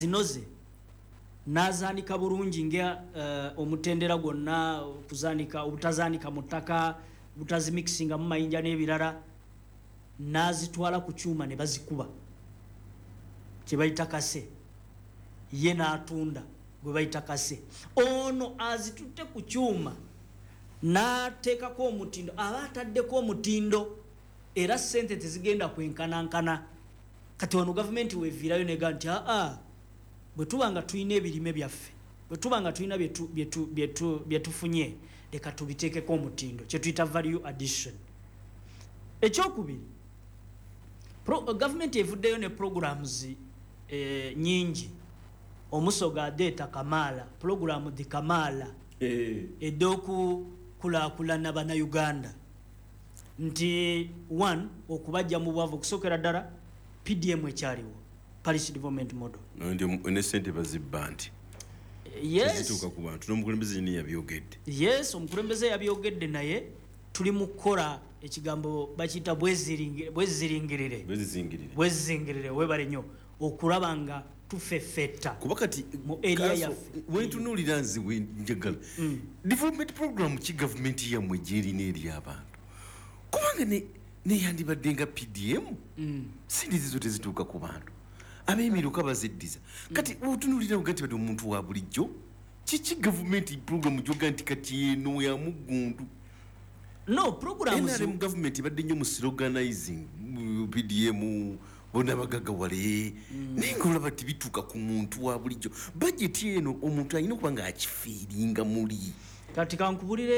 zinoze nazanika bulungi nga omutendera gwonna kuzanika obutazanika mutaka butazimixinga mu mayinja n'ebirala nazitwala ku kyuma ne bazikuba kye bayita kase ye n'atunda gwe bayita kase ono azitutte ku kyuma n'ateekako omutindo aba ataddeko omutindo era ssente tezigenda kwenkanankana kati wano gavumenti weviirayo nega nti bwe tuba nga tulina ebirime byaffe bwe tuba nga tulina byetufunye leka tubiteekeko omutindo kye tuyita value addition. Ekyokubiri gavumenti evuddeyo ne programs nyingi omusoga adeeta Kamala program di Kamala ed'okukulaakulana bannayuganda nti one okubajja mu bwavu okusokera ddala PDM ekyaliwo Parish Development Model ne sente bazibba nti yes ku bantu n'omukulembeze ni yabyogedde yes omukulembeze yabyogedde naye tuli mu kukola ekigambo bakiyita bwezizingirire webale nnyo okulaba nga tufeffetta kuba kati mu area yaffe wentunuulira nze wenjagala development program ki gavumenti yammwe gyerina eri abantu kubanga neyandibadde nga PDM sente zizo tezituuka ku bantu ab'emiruka baziddiza kati otunuulira ogati badde omuntu wa bulijjo kiki gavumenti program gyoga nti kati eno ya muggundu no programs mu gavumenti badde nnyo mu sloganizing PDM bona bagagawale naye nga olaba tibituuka ku muntu wa bulijjo bajeti eno omuntu alina okuba nga akifiiringa muli kati kankubulira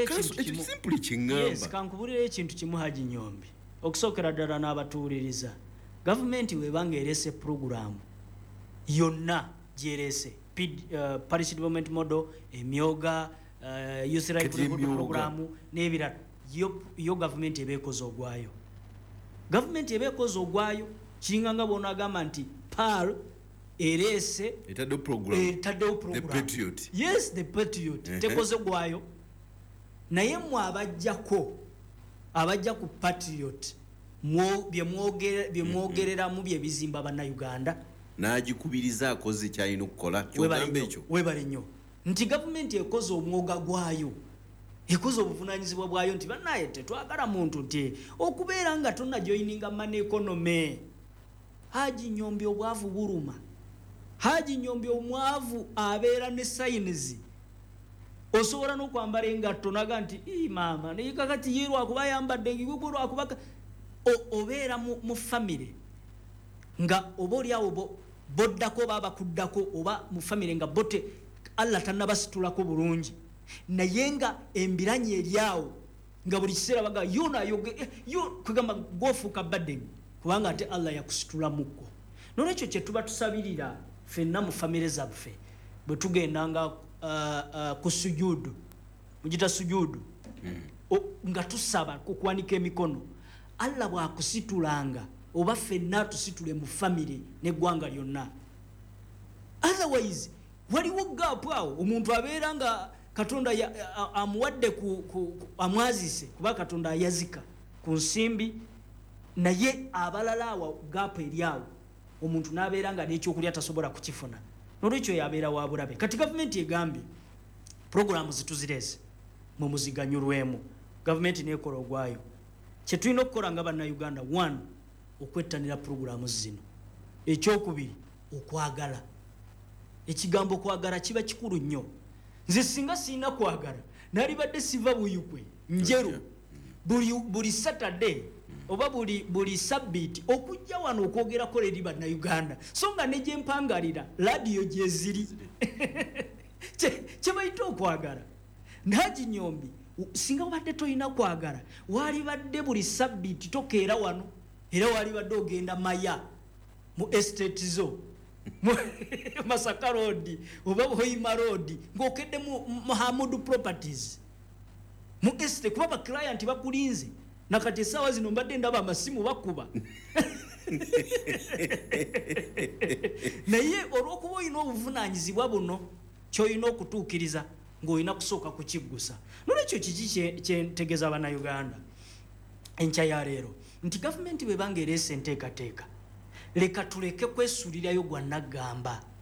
ekintu kimu Haji Nyombi okusookera ddala n'abatuuliriza gavumenti webanga erese programu yonna gyerese Parish Development Model emyoga Youth Right Program n'ebirala yo gavumenti ebeekoze ogwayo kiringa nga bona agamba nti PAL erese etaddewo program yes the patriot tekoze gwayo naye mwe abajja ku patriot byemwogereramu byebizimba bannayuganda n'agikubiriza akoze kyalina okukola kyogamba ekyo webale nnyo nti gavumenti ekoze omwoga gwayo ekoze obuvunaanyizibwa bwayo nti bannaye tetwagala muntu nti okubeera nga tonna joininga man economy. Haji Nyombi obwavu buluma Haji Nyombi omwavu abeera ne sayinizi osobola n'okwambala engatto naga nti maama naye kakati ye lwakuba yambadde engigugwo lwakuba obeera mu famire nga oba oliawo boddako baba kuddako oba mu famire nga bote Allah tannabasitulako bulungi naye nga embiranye eryawo nga buli kiseera baga kwegamba gwofuuka badden kubanga ate Allah yakusitula muggo nolwekyo kye tuba tusabirira ffenna mu famire zaffe bwe tugendanga ku sujudu mugita sujudu nga tusaba kukuwanika emikono Allah bwakusitulanga oba ffenna tusitule mu famire n'eggwanga lyonna otherwise waliwo gaapu awo omuntu abeera nga Katonda amuwadde amwazise kuba Katonda ayazika ku nsimbi naye abalala awo gaapu eryawo omuntu n'abeera nga n'ekyokulya tasobola kukifuna nolwekyo yabeera wa bulabe kati gavumenti egambye programu zituzireze mu muziganyulwemu gavumenti neekola ogwayo kye tulina okukola nga bannayuganda one okwettanira programu zino ekyokubiri okwagala ekigambo kwagala kiba kikulu nnyo nze singa sirina kwagala nalibadde siva buyukwe njeru buli Saturday oba buli sabbiiti okujja wano okwogerako eri bannayuganda so nga ne gye mpangalira radiyo gye ziri kye bayita okwagala Haji Nyombi singa wabadde tolina kwagala walibadde buli sabbiiti tokeera wano era walibadde ogenda maya mu estate zo Masaka Road oba Hoima Road ng'okedde mu Muhammadu Properties mu estate kuba ba client bakulinze nakati essaawa zino mbadde ndaba amasimu bakuba naye olw'okuba olina obuvunaanyizibwa buno ky'olina okutuukiriza ng'olina kusooka kukiggusa nolwekyo kiki kyentegeeza bannayuganda enkya ya leero nti gavumenti bwebanga ereese enteekateeka leka tuleke kwesuulirayo gwa naggamba